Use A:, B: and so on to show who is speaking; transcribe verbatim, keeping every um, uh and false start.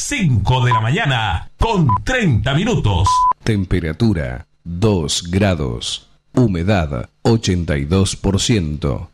A: cinco de la mañana con treinta minutos.
B: Temperatura dos grados. Humedad ochenta y dos por ciento.